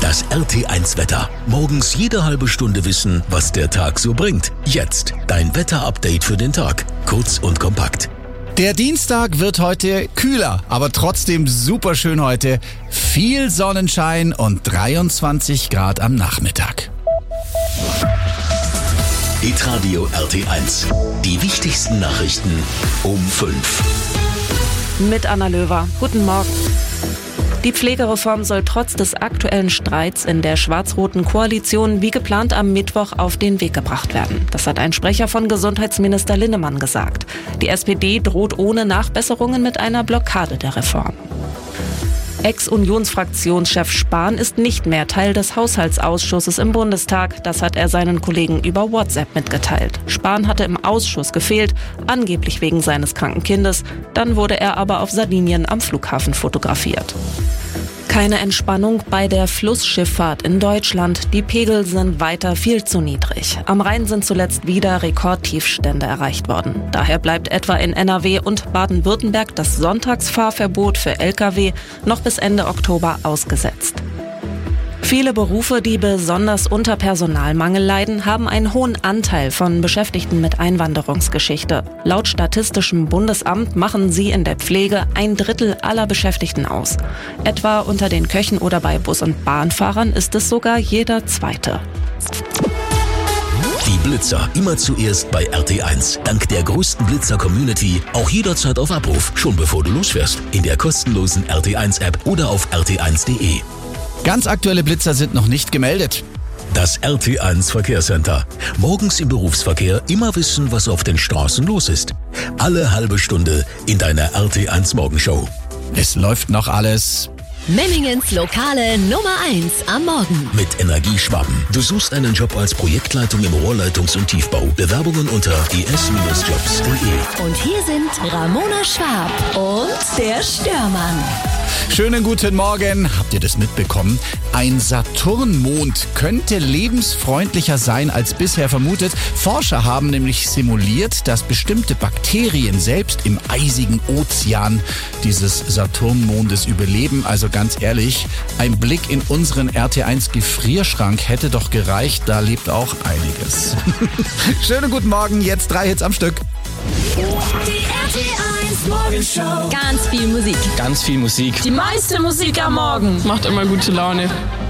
Das RT1 Wetter. Morgens jede halbe Stunde wissen, was der Tag so bringt. Jetzt dein Wetterupdate für den Tag. Kurz und kompakt. Der Dienstag wird heute kühler, aber trotzdem super schön heute. Viel Sonnenschein und 23 Grad am Nachmittag. Hitradio RT1. Die wichtigsten Nachrichten um 5. Mit Anna Löwer. Guten Morgen. Die Pflegereform soll trotz des aktuellen Streits in der schwarz-roten Koalition wie geplant am Mittwoch auf den Weg gebracht werden. Das hat ein Sprecher von Gesundheitsminister Linnemann gesagt. Die SPD droht ohne Nachbesserungen mit einer Blockade der Reform. Ex-Unionsfraktionschef Spahn ist nicht mehr Teil des Haushaltsausschusses im Bundestag. Das hat er seinen Kollegen über WhatsApp mitgeteilt. Spahn hatte im Ausschuss gefehlt, angeblich wegen seines kranken Kindes. Dann wurde er aber auf Sardinien am Flughafen fotografiert. Keine Entspannung bei der Flussschifffahrt in Deutschland. Die Pegel sind weiter viel zu niedrig. Am Rhein sind zuletzt wieder Rekordtiefstände erreicht worden. Daher bleibt etwa in NRW und Baden-Württemberg das Sonntagsfahrverbot für Lkw noch bis Ende Oktober ausgesetzt. Viele Berufe, die besonders unter Personalmangel leiden, haben einen hohen Anteil von Beschäftigten mit Einwanderungsgeschichte. Laut Statistischem Bundesamt machen sie in der Pflege 1/3 aller Beschäftigten aus. Etwa unter den Köchen oder bei Bus- und Bahnfahrern ist es sogar jeder Zweite. Die Blitzer immer zuerst bei RT1. Dank der größten Blitzer-Community auch jederzeit auf Abruf, schon bevor du losfährst. In der kostenlosen RT1-App oder auf rt1.de. Ganz aktuelle Blitzer sind noch nicht gemeldet. Das RT1 Verkehrscenter. Morgens im Berufsverkehr immer wissen, was auf den Straßen los ist. Alle halbe Stunde in deiner RT1 Morgenshow. Es läuft noch alles. Memmingens lokale Nummer 1 am Morgen. Mit Energieschwaben. Du suchst einen Job als Projektleitung im Rohrleitungs- und Tiefbau. Bewerbungen unter is-jobs.de. Und hier sind Ramona Schwab und der Störmann. Schönen guten Morgen. Habt ihr das mitbekommen? Ein Saturnmond könnte lebensfreundlicher sein als bisher vermutet. Forscher haben nämlich simuliert, dass bestimmte Bakterien selbst im eisigen Ozean dieses Saturnmondes überleben. Also ganz ehrlich, ein Blick in unseren RT1 Gefrierschrank hätte doch gereicht. Da lebt auch einiges. Schönen guten Morgen. Jetzt 3 Hits am Stück. Die RT1 Morgenshow. Ganz viel Musik. Ganz viel Musik. Die meiste Musik am Morgen. Macht immer gute Laune.